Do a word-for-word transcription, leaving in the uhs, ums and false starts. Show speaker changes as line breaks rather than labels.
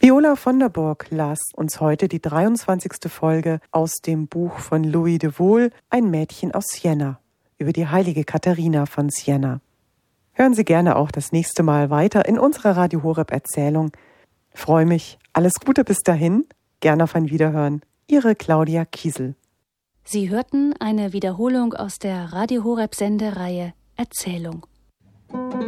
Viola von der Burg las uns heute die dreiundzwanzigste Folge aus dem Buch von Louis de Wohl, Ein Mädchen aus Siena, über die heilige Katharina von Siena. Hören Sie gerne auch das nächste Mal weiter in unserer Radio Horeb Erzählung. Freue mich. Alles Gute bis dahin. Gerne auf ein Wiederhören. Ihre Claudia Kiesel.
Sie hörten eine Wiederholung aus der Radio Horeb Sendereihe Erzählung.